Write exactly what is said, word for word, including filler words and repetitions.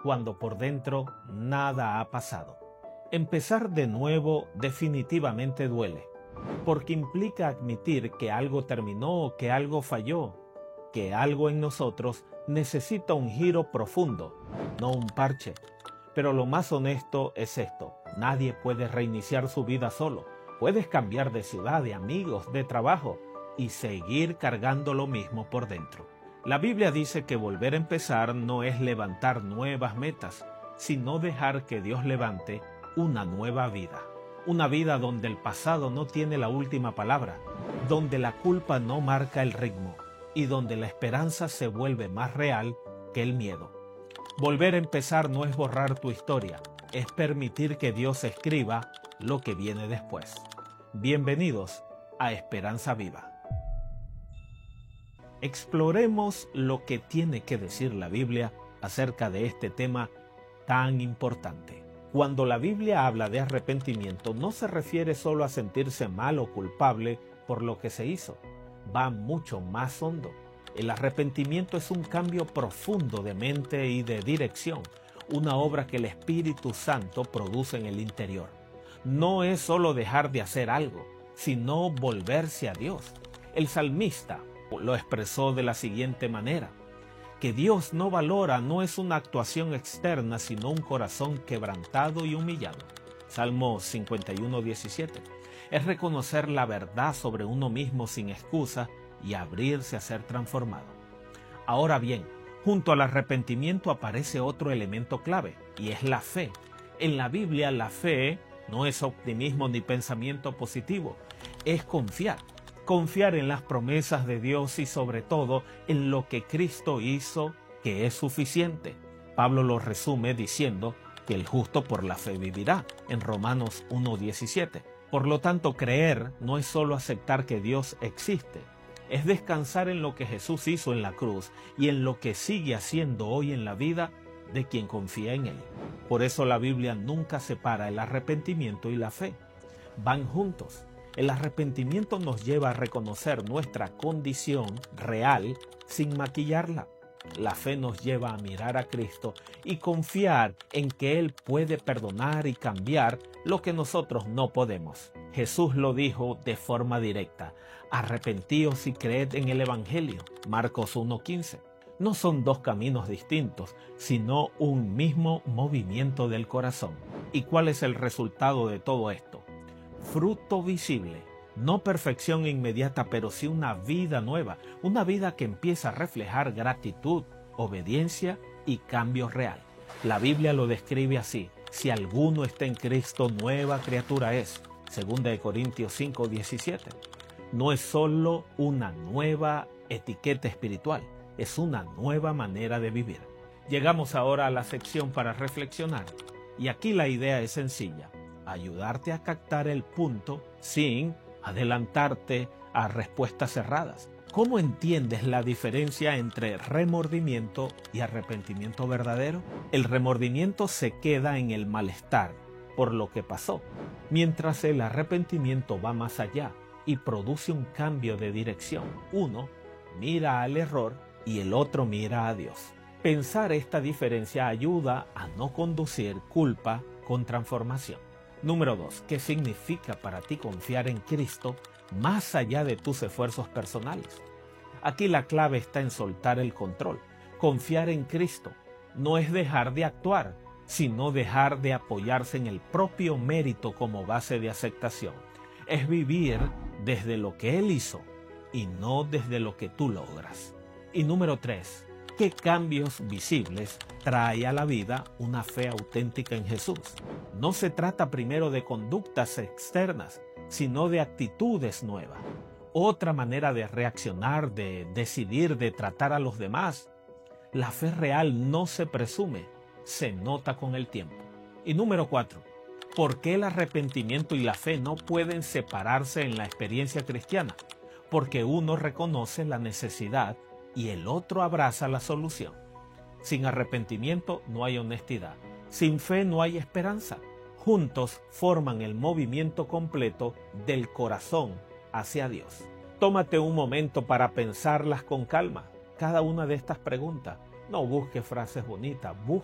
cuando por dentro nada ha pasado. Empezar de nuevo definitivamente duele, porque implica admitir que algo terminó, que algo falló, que algo en nosotros necesita un giro profundo, no un parche. Pero lo más honesto es esto: nadie puede reiniciar su vida solo. Puedes cambiar de ciudad, de amigos, de trabajo y seguir cargando lo mismo por dentro. La Biblia dice que volver a empezar no es levantar nuevas metas, sino dejar que Dios levante una nueva vida. Una vida donde el pasado no tiene la última palabra, donde la culpa no marca el ritmo y donde la esperanza se vuelve más real que el miedo. Volver a empezar no es borrar tu historia, es permitir que Dios escriba lo que viene después. Bienvenidos a Esperanza Viva. Exploremos lo que tiene que decir la Biblia acerca de este tema tan importante. Cuando la Biblia habla de arrepentimiento, no se refiere solo a sentirse mal o culpable por lo que se hizo. Va mucho más hondo. El arrepentimiento es un cambio profundo de mente y de dirección, una obra que el Espíritu Santo produce en el interior. No es solo dejar de hacer algo, sino volverse a Dios. El salmista lo expresó de la siguiente manera: que Dios no valora no es una actuación externa, sino un corazón quebrantado y humillado. Salmo cincuenta y uno, diecisiete. Es reconocer la verdad sobre uno mismo sin excusa y abrirse a ser transformado. Ahora bien, junto al arrepentimiento aparece otro elemento clave, y es la fe. En la Biblia, la fe no es optimismo ni pensamiento positivo, es confiar. Confiar en las promesas de Dios y sobre todo en lo que Cristo hizo, que es suficiente. Pablo lo resume diciendo que el justo por la fe vivirá, en Romanos uno, diecisiete. Por lo tanto, creer no es solo aceptar que Dios existe, es descansar en lo que Jesús hizo en la cruz y en lo que sigue haciendo hoy en la vida de quien confía en Él. Por eso la Biblia nunca separa el arrepentimiento y la fe. Van juntos. El arrepentimiento nos lleva a reconocer nuestra condición real sin maquillarla. La fe nos lleva a mirar a Cristo y confiar en que Él puede perdonar y cambiar lo que nosotros no podemos. Jesús lo dijo de forma directa: arrepentíos y creed en el Evangelio. Marcos uno, quince. No son dos caminos distintos, sino un mismo movimiento del corazón. ¿Y cuál es el resultado de todo esto? Fruto visible, no perfección inmediata, pero sí una vida nueva, una vida que empieza a reflejar gratitud, obediencia y cambio real. La Biblia lo describe así: si alguno está en Cristo, nueva criatura es. Segunda de Corintios cinco, diecisiete. No es solo una nueva etiqueta espiritual, es una nueva manera de vivir. Llegamos ahora a la sección para reflexionar, y aquí la idea es sencilla: ayudarte a captar el punto sin adelantarte a respuestas cerradas. ¿Cómo entiendes la diferencia entre remordimiento y arrepentimiento verdadero? El remordimiento se queda en el malestar por lo que pasó, mientras el arrepentimiento va más allá y produce un cambio de dirección. Uno mira al error y el otro mira a Dios. Pensar esta diferencia ayuda a no conducir culpa con transformación. Número dos. ¿Qué significa para ti confiar en Cristo más allá de tus esfuerzos personales? Aquí la clave está en soltar el control. Confiar en Cristo no es dejar de actuar, sino dejar de apoyarse en el propio mérito como base de aceptación. Es vivir desde lo que Él hizo y no desde lo que tú logras. Y número tres. ¿Qué cambios visibles trae a la vida una fe auténtica en Jesús? No se trata primero de conductas externas, sino de actitudes nuevas. Otra manera de reaccionar, de decidir, de tratar a los demás. La fe real no se presume, se nota con el tiempo. Y número cuatro. ¿Por qué el arrepentimiento y la fe no pueden separarse en la experiencia cristiana? Porque uno reconoce la necesidad y el otro abraza la solución. Sin arrepentimiento no hay honestidad. Sin fe no hay esperanza. Juntos forman el movimiento completo del corazón hacia Dios. Tómate un momento para pensarlas con calma, cada una de estas preguntas. No busques frases bonitas, busca